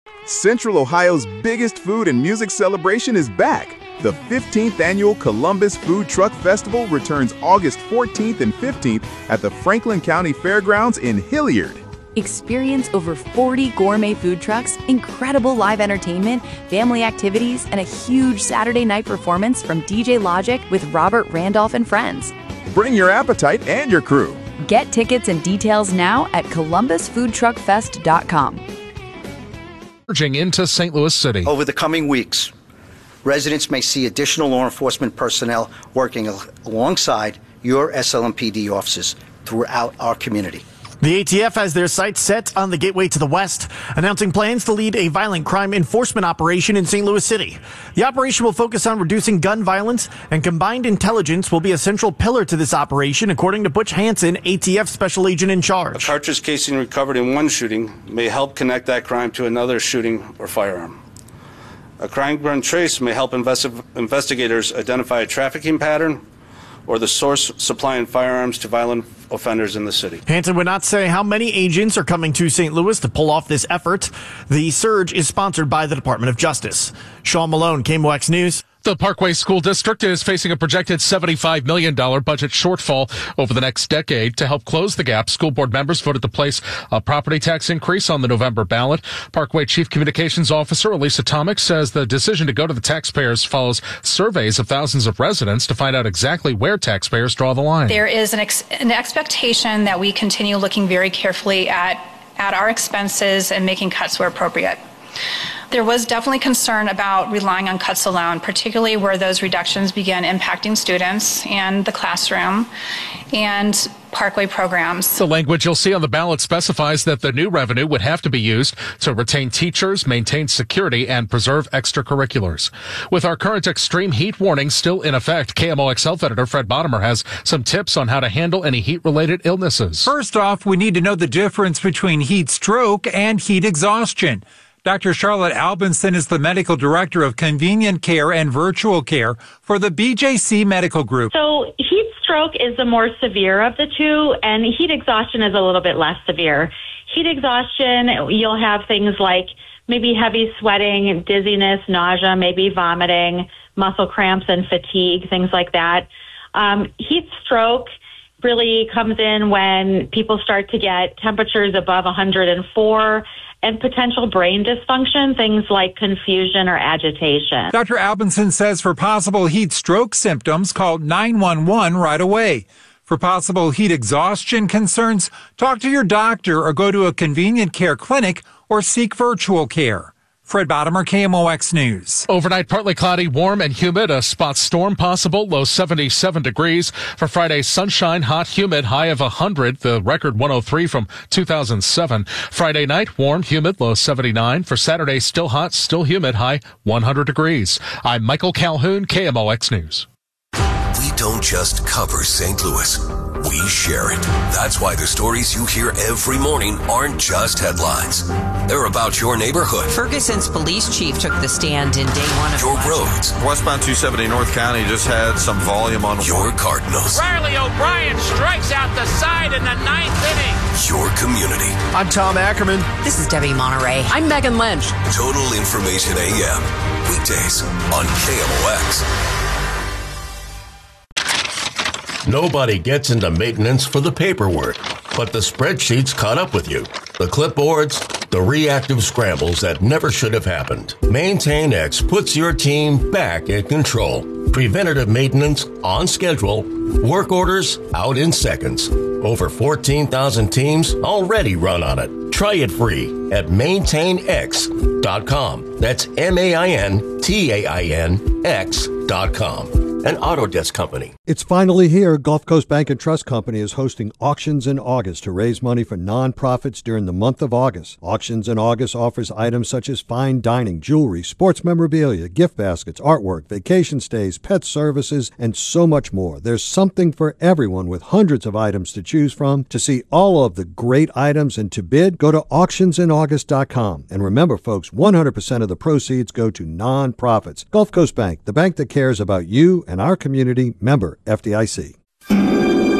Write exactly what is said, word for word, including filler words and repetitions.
Central Ohio's biggest food and music celebration is back. The fifteenth Annual Columbus Food Truck Festival returns August fourteenth and fifteenth at the Franklin County Fairgrounds in Hilliard. Experience over forty gourmet food trucks, incredible live entertainment, family activities, and a huge Saturday night performance from D J Logic with Robert Randolph and friends. Bring your appetite and your crew. Get tickets and details now at columbus food truck fest dot com. Into Saint Louis City. Over the coming weeks, residents may see additional law enforcement personnel working al- alongside your S L M P D officers throughout our community. The A T F has their sights set on the gateway to the west, announcing plans to lead a violent crime enforcement operation in Saint Louis City. The operation will focus on reducing gun violence, and combined intelligence will be a central pillar to this operation, according to Butch Hansen, A T F special agent in charge. A cartridge casing recovered in one shooting may help connect that crime to another shooting or firearm. A crime gun trace may help investi- investigators identify a trafficking pattern or the source supplying firearms to violent offenders in the city. Hansen would not say how many agents are coming to Saint Louis to pull off this effort. The surge is sponsored by the Department of Justice. Sean Malone, K M O X News. The Parkway School District is facing a projected seventy-five million dollars budget shortfall over the next decade. To help close the gap, school board members voted to place a property tax increase on the November ballot. Parkway Chief Communications Officer Elisa Tomic says the decision to go to the taxpayers follows surveys of thousands of residents to find out exactly where taxpayers draw the line. There is an, ex- an expectation that we continue looking very carefully at, at our expenses and making cuts where appropriate. There was definitely concern about relying on cuts alone, particularly where those reductions began impacting students and the classroom and Parkway programs. The language you'll see on the ballot specifies that the new revenue would have to be used to retain teachers, maintain security, and preserve extracurriculars. With our current extreme heat warning still in effect, K M O X Health Editor Fred Bottomer has some tips on how to handle any heat-related illnesses. First off, we need to know the difference between heat stroke and heat exhaustion. Doctor Charlotte Albinson is the medical director of convenient care and virtual care for the B J C Medical Group. So heat stroke is the more severe of the two, and heat exhaustion is a little bit less severe. Heat exhaustion, you'll have things like maybe heavy sweating, dizziness, nausea, maybe vomiting, muscle cramps and fatigue, things like that. Um, heat stroke really comes in when people start to get temperatures above one hundred four and potential brain dysfunction, things like confusion or agitation. Doctor Albinson says for possible heat stroke symptoms, call nine one one right away. For possible heat exhaustion concerns, talk to your doctor or go to a convenient care clinic or seek virtual care. Fred Bottomer, K M O X News. Overnight, partly cloudy, warm and humid. A spot storm possible, low seventy-seven degrees. For Friday, sunshine, hot, humid, high of one hundred. The record one oh three from two thousand seven. Friday night, warm, humid, low seventy-nine. For Saturday, still hot, still humid, high one hundred degrees. I'm Michael Calhoun, K M O X News. We don't just cover Saint Louis. We share it. That's why the stories you hear every morning aren't just headlines. They're about your neighborhood. Ferguson's police chief took the stand in day one of your roads. Westbound two seventy North County just had some volume on your Cardinals. Riley O'Brien strikes out the side in the ninth inning. Your community. I'm Tom Ackerman. This is Debbie Monterey. I'm Megan Lynch. Total Information A M. Weekdays on K M O X. Nobody gets into maintenance for the paperwork, but the spreadsheets caught up with you. The clipboards, the reactive scrambles that never should have happened. MaintainX puts your team back in control. Preventative maintenance on schedule. Work orders out in seconds. Over fourteen thousand teams already run on it. Try it free at maintain x dot com. That's M A I N T A I N X dot com. An Autodesk company. It's finally here. Gulf Coast Bank and Trust Company is hosting Auctions in August to raise money for nonprofits during the month of August. Auctions in August offers items such as fine dining, jewelry, sports memorabilia, gift baskets, artwork, vacation stays, pet services, and so much more. There's something for everyone with hundreds of items to choose from. To see all of the great items and to bid, go to auctions in august dot com. And remember, folks, one hundred percent of the proceeds go to nonprofits. Gulf Coast Bank, the bank that cares about you and our community. Member F D I C.